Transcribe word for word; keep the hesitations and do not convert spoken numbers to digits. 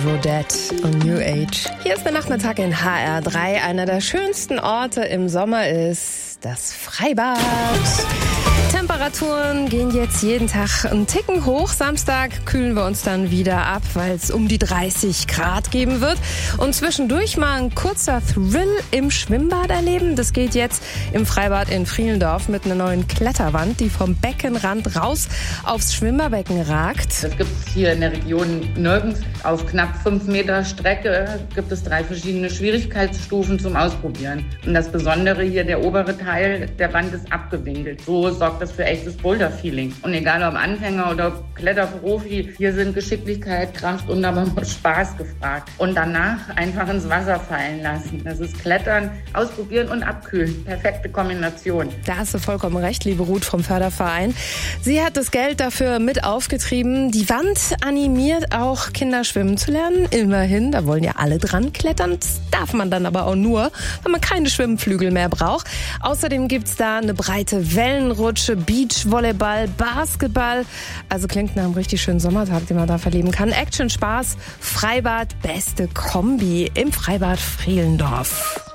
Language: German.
Rodette und New Age. Hier ist der Nachmittag in H R drei. Einer der schönsten Orte im Sommer ist das Freibad. Temperaturen gehen jetzt jeden Tag einen Ticken hoch. Samstag kühlen wir uns dann wieder ab, weil es um die dreißig Grad geben wird. Und zwischendurch mal ein kurzer Thrill im Schwimmbad erleben. Das geht jetzt im Freibad in Frielendorf mit einer neuen Kletterwand, die vom Beckenrand raus aufs Schwimmerbecken ragt. Das gibt es hier in der Region nirgends. Auf knapp fünf Meter Strecke gibt es drei verschiedene Schwierigkeitsstufen zum Ausprobieren. Und das Besondere hier, der obere Teil der Wand ist abgewinkelt. So sorgt das für echtes Boulder-Feeling. Und egal ob Anfänger oder Kletterprofi, hier sind Geschicklichkeit, Kraft und aber auch Spaß gefragt. Und danach einfach ins Wasser fallen lassen. Das ist Klettern, ausprobieren und abkühlen. Perfekte Kombination. Da hast du vollkommen recht, liebe Ruth vom Förderverein. Sie hat das Geld dafür mit aufgetrieben. Die Wand animiert auch Kinder schwimmen zu lernen. Immerhin, da wollen ja alle dran klettern. Das darf man dann aber auch nur, wenn man keine Schwimmflügel mehr braucht. Außerdem gibt's da eine breite Wellenrutsche, Beachvolleyball, Basketball. Also klingt nach einem richtig schönen Sommertag, den man da verleben kann. Action, Spaß, Freibad, beste Kombi im Freibad Frielendorf.